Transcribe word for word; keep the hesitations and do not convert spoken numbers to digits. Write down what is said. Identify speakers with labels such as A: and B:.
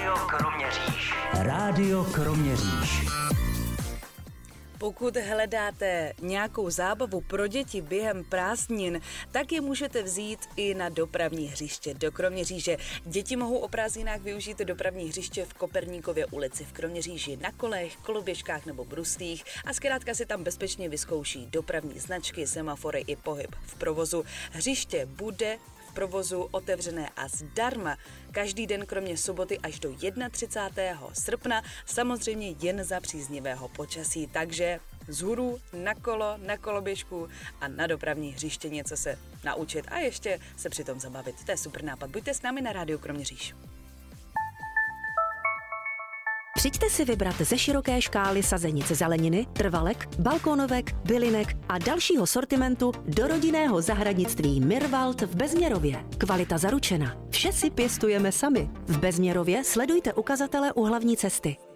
A: Rádio Kroměříž. Rádio Kroměříž.
B: Pokud hledáte nějakou zábavu pro děti během prázdnin, tak je můžete vzít i na dopravní hřiště do Kroměříže. Děti mohou o prázdninách využít dopravní hřiště v Koperníkově ulici v Kroměříži na kolech, koloběžkách nebo bruslích a zkrátka si tam bezpečně vyzkouší dopravní značky, semafory i pohyb v provozu. Hřiště bude v provozu otevřené a zdarma každý den kromě soboty až do třicátého prvního srpna, samozřejmě jen za příznivého počasí, takže vzhůru na kolo, na koloběžku a na dopravní hřiště něco se naučit a ještě se přitom zabavit. To je super nápad. Buďte s námi na Rádiu Kroměříž.
C: Přijďte si vybrat ze široké škály sazenic zeleniny, trvalek, balkónovek, bylinek a dalšího sortimentu do rodinného zahradnictví Mirwald v Bezměrově. Kvalita zaručena. Vše si pěstujeme sami. V Bezměrově sledujte ukazatele u hlavní cesty.